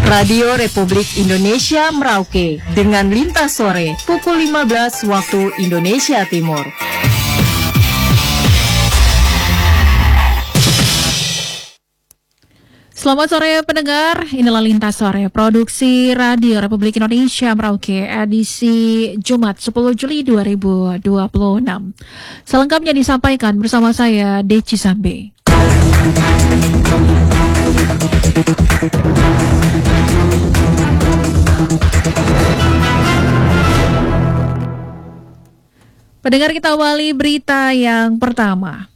Radio Republik Indonesia Merauke dengan lintas sore pukul 15 waktu Indonesia Timur. Selamat sore pendengar, inilah Lintas Sore, produksi Radio Republik Indonesia Merauke, edisi Jumat 10 Juli 2026. Selengkapnya disampaikan bersama saya, Deci Sambe. Pendengar, kita awali berita yang pertama.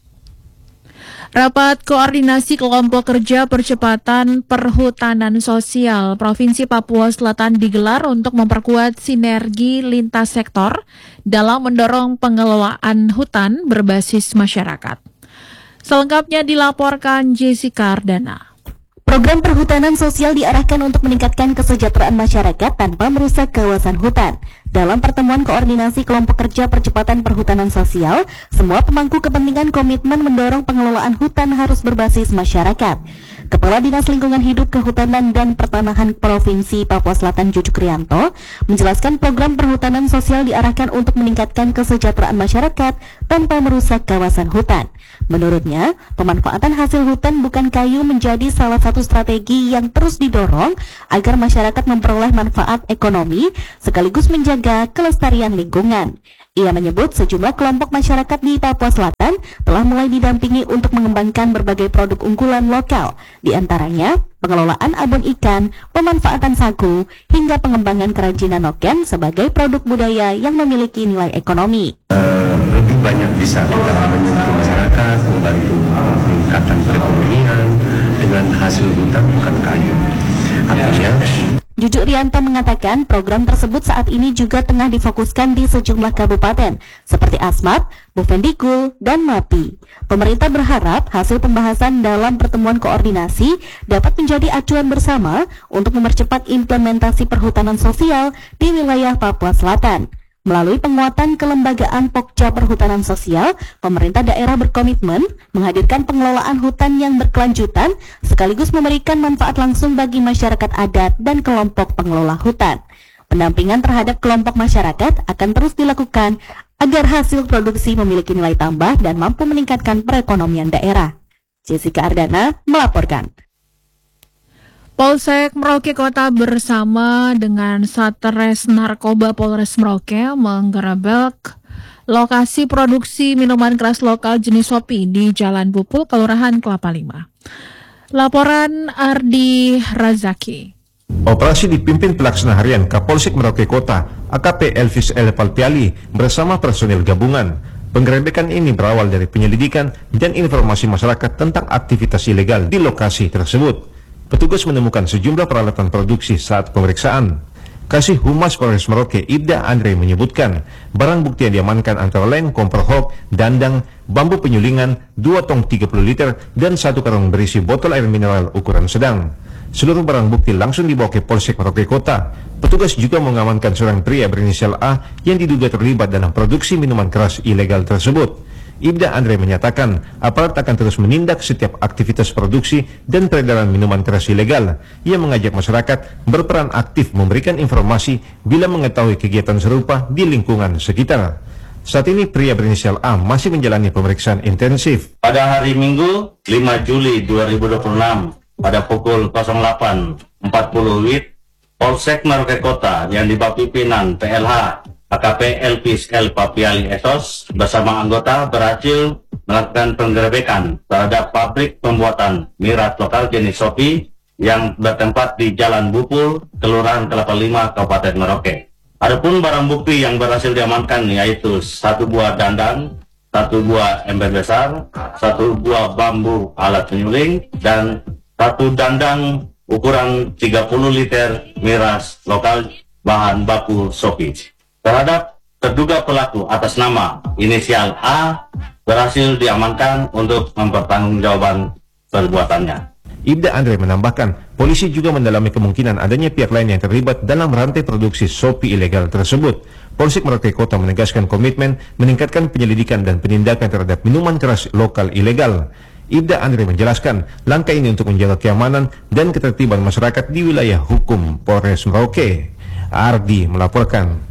Rapat Koordinasi Kelompok Kerja Percepatan Perhutanan Sosial Provinsi Papua Selatan digelar untuk memperkuat sinergi lintas sektor dalam mendorong pengelolaan hutan berbasis masyarakat. Selengkapnya dilaporkan Jessica Ardana. Program perhutanan sosial diarahkan untuk meningkatkan kesejahteraan masyarakat tanpa merusak kawasan hutan. Dalam pertemuan koordinasi kelompok kerja percepatan perhutanan sosial, semua pemangku kepentingan komitmen mendorong pengelolaan hutan harus berbasis masyarakat. Kepala Dinas Lingkungan Hidup, Kehutanan dan Pertanahan Provinsi Papua Selatan Jujuk Rianto menjelaskan program perhutanan sosial diarahkan untuk meningkatkan kesejahteraan masyarakat tanpa merusak kawasan hutan. Menurutnya, pemanfaatan hasil hutan bukan kayu menjadi salah satu strategi yang terus didorong agar masyarakat memperoleh manfaat ekonomi sekaligus menjaga kelestarian lingkungan. Ia menyebut sejumlah kelompok masyarakat di Papua Selatan telah mulai didampingi untuk mengembangkan berbagai produk unggulan lokal, di antaranya pengelolaan abon ikan, pemanfaatan sagu, hingga pengembangan kerajinan noken sebagai produk budaya yang memiliki nilai ekonomi. Lebih banyak bisa kita menyentuh masyarakat, membantu peningkatan perekonomian dengan hasil hutan bukan kayu. Artinya, Jujuk Rianto mengatakan program tersebut saat ini juga tengah difokuskan di sejumlah kabupaten seperti Asmat, Bufendikul, dan Mapi. Pemerintah berharap hasil pembahasan dalam pertemuan koordinasi dapat menjadi acuan bersama untuk mempercepat implementasi perhutanan sosial di wilayah Papua Selatan. Melalui penguatan kelembagaan Pokja Perhutanan Sosial, pemerintah daerah berkomitmen menghadirkan pengelolaan hutan yang berkelanjutan sekaligus memberikan manfaat langsung bagi masyarakat adat dan kelompok pengelola hutan. Pendampingan terhadap kelompok masyarakat akan terus dilakukan agar hasil produksi memiliki nilai tambah dan mampu meningkatkan perekonomian daerah. Jessica Ardana melaporkan. Polsek Merauke Kota bersama dengan Satres Narkoba Polres Merauke menggerebek lokasi produksi minuman keras lokal jenis Sopi di Jalan Bupul, Kelurahan Kelapa Lima. Laporan Ardi Razaki. Operasi dipimpin pelaksana harian Kapolsek Merauke Kota, AKP Elvis L. Palpiali bersama personil gabungan. Penggerebekan ini berawal dari penyelidikan dan informasi masyarakat tentang aktivitas ilegal di lokasi tersebut. Petugas menemukan sejumlah peralatan produksi saat pemeriksaan. Kasih Humas Polres Merauke Ibda Andre menyebutkan, barang bukti yang diamankan antara lain kompor hop, dandang, bambu penyulingan, 2 tong 30 liter, dan 1 karung berisi botol air mineral ukuran sedang. Seluruh barang bukti langsung dibawa ke Polsek Merauke Kota. Petugas juga mengamankan seorang pria berinisial A yang diduga terlibat dalam produksi minuman keras ilegal tersebut. Ibda Andre menyatakan aparat akan terus menindak setiap aktivitas produksi dan peredaran minuman keras ilegal. Ia mengajak masyarakat berperan aktif memberikan informasi bila mengetahui kegiatan serupa di lingkungan sekitar. Saat ini pria berinisial A masih menjalani pemeriksaan intensif. Pada hari Minggu 5 Juli 2026 pada pukul 08.40 WIB, Polsek Merauke Kota yang di bawah pimpinan PLH AKP Elvis L. Papiali Esos bersama anggota berhasil melakukan penggerebekan terhadap pabrik pembuatan miras lokal jenis Sopi yang bertempat di Jalan Bupul, Kelurahan Kelapa Lima, Kabupaten Merauke. Adapun barang bukti yang berhasil diamankan yaitu 1 buah dandang, 1 buah ember besar, 1 buah bambu alat penyuling, dan 1 dandang ukuran 30 liter miras lokal bahan baku Sopi. Terhadap terduga pelaku atas nama inisial A berhasil diamankan untuk mempertanggungjawabkan perbuatannya. Ibda Andre menambahkan, polisi juga mendalami kemungkinan adanya pihak lain yang terlibat dalam rantai produksi Sopi ilegal tersebut. Polsek Merauke Kota menegaskan komitmen meningkatkan penyelidikan dan penindakan terhadap minuman keras lokal ilegal. Ibda Andri menjelaskan langkah ini untuk menjaga keamanan dan ketertiban masyarakat di wilayah hukum Polres Merauke. Ardi melaporkan.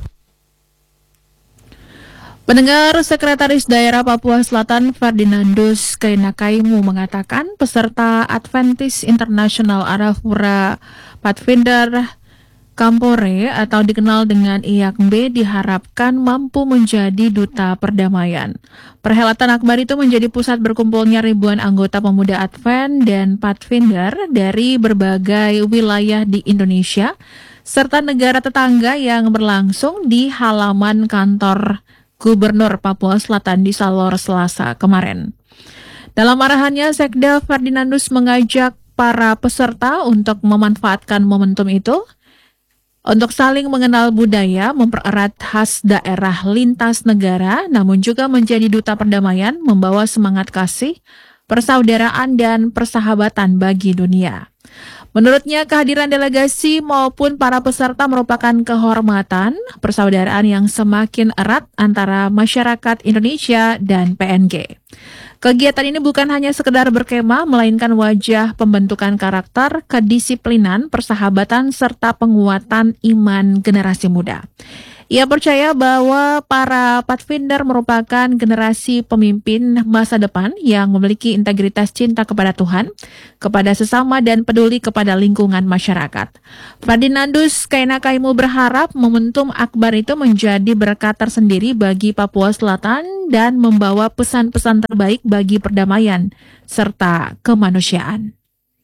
Pendengar, Sekretaris Daerah Papua Selatan Ferdinandus Kainakaimu mengatakan peserta Adventist International Arafura Pathfinder Kampore atau dikenal dengan IAKB diharapkan mampu menjadi duta perdamaian. Perhelatan akbar itu menjadi pusat berkumpulnya ribuan anggota pemuda Advent dan Pathfinder dari berbagai wilayah di Indonesia serta negara tetangga yang berlangsung di halaman kantor Gubernur Papua Selatan di Salor Selasa kemarin. Dalam arahannya, Sekda Ferdinandus mengajak para peserta untuk memanfaatkan momentum itu untuk saling mengenal budaya, mempererat khas daerah lintas negara, namun juga menjadi duta perdamaian, membawa semangat kasih, persaudaraan, dan persahabatan bagi dunia. Menurutnya, kehadiran delegasi maupun para peserta merupakan kehormatan persaudaraan yang semakin erat antara masyarakat Indonesia dan PNG. Kegiatan ini bukan hanya sekedar berkemah, melainkan wajah pembentukan karakter, kedisiplinan, persahabatan, serta penguatan iman generasi muda. Ia percaya bahwa para Pathfinder merupakan generasi pemimpin masa depan yang memiliki integritas cinta kepada Tuhan, kepada sesama, dan peduli kepada lingkungan masyarakat. Ferdinandus Kainakaimu berharap momentum akbar itu menjadi berkat tersendiri bagi Papua Selatan dan membawa pesan-pesan terbaik bagi perdamaian serta kemanusiaan.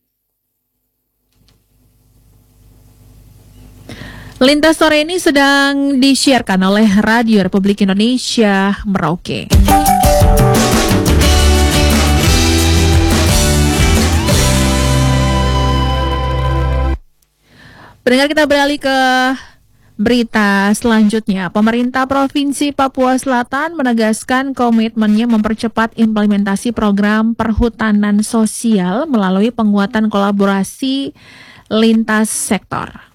Lintas sore ini sedang disiarkan oleh Radio Republik Indonesia Merauke. Pendengar, kita beralih ke berita selanjutnya. Pemerintah Provinsi Papua Selatan menegaskan komitmennya mempercepat implementasi program perhutanan sosial melalui penguatan kolaborasi lintas sektor.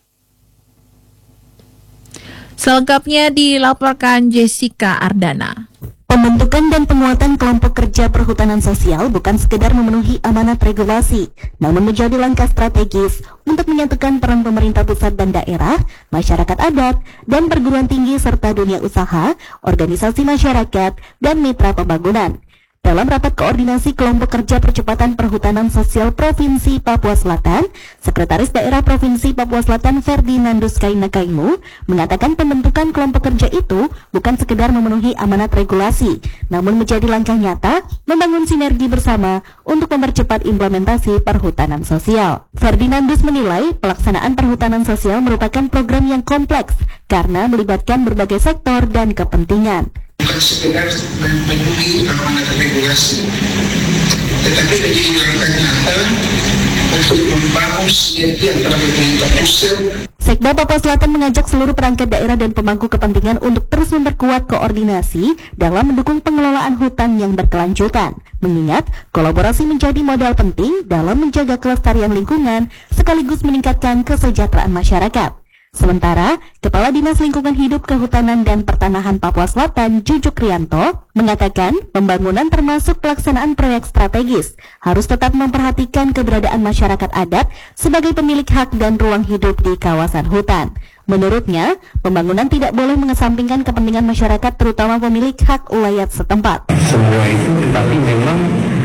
Selengkapnya dilaporkan Jessica Ardana. Pembentukan dan penguatan kelompok kerja perhutanan sosial bukan sekedar memenuhi amanat regulasi, namun menjadi langkah strategis untuk menyatukan peran pemerintah pusat dan daerah, masyarakat adat, dan perguruan tinggi serta dunia usaha, organisasi masyarakat, dan mitra pembangunan. Dalam rapat koordinasi kelompok kerja percepatan perhutanan sosial Provinsi Papua Selatan, Sekretaris Daerah Provinsi Papua Selatan Ferdinandus Kainakaimu mengatakan pembentukan kelompok kerja itu bukan sekedar memenuhi amanat regulasi, namun menjadi langkah nyata membangun sinergi bersama untuk mempercepat implementasi perhutanan sosial. Ferdinandus menilai pelaksanaan perhutanan sosial merupakan program yang kompleks karena melibatkan berbagai sektor dan kepentingan. Bukan sekedar memenuhi amanat regulasi, tetapi menjadi langkah nyata untuk membangun sinergi antara pemerintah pusat. Sekda Papua Selatan mengajak seluruh perangkat daerah dan pemangku kepentingan untuk terus memperkuat koordinasi dalam mendukung pengelolaan hutan yang berkelanjutan. Mengingat kolaborasi menjadi modal penting dalam menjaga kelestarian lingkungan sekaligus meningkatkan kesejahteraan masyarakat. Sementara, Kepala Dinas Lingkungan Hidup, Kehutanan, dan Pertanahan Papua Selatan, Jujuk Rianto, mengatakan pembangunan termasuk pelaksanaan proyek strategis harus tetap memperhatikan keberadaan masyarakat adat sebagai pemilik hak dan ruang hidup di kawasan hutan. Menurutnya, pembangunan tidak boleh mengesampingkan kepentingan masyarakat terutama pemilik hak ulayat setempat. Semua itu, tetapi memang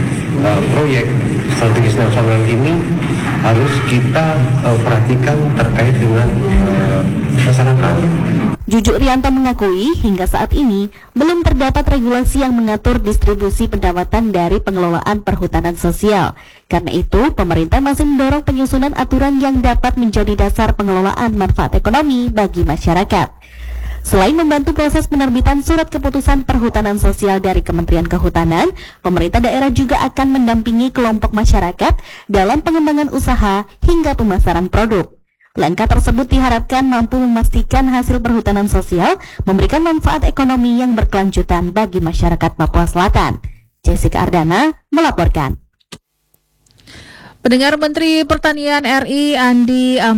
proyek strategis nasional ini harus kita perhatikan terkait dengan masyarakat. Jujuk Rianto mengakui hingga saat ini belum terdapat regulasi yang mengatur distribusi pendapatan dari pengelolaan perhutanan sosial. Karena itu, pemerintah masih mendorong penyusunan aturan yang dapat menjadi dasar pengelolaan manfaat ekonomi bagi masyarakat. Selain membantu proses penerbitan surat keputusan perhutanan sosial dari Kementerian Kehutanan, pemerintah daerah juga akan mendampingi kelompok masyarakat dalam pengembangan usaha hingga pemasaran produk. Langkah tersebut diharapkan mampu memastikan hasil perhutanan sosial memberikan manfaat ekonomi yang berkelanjutan bagi masyarakat Papua Selatan. Jessica Ardana melaporkan. Pendengar, Menteri Pertanian RI Andi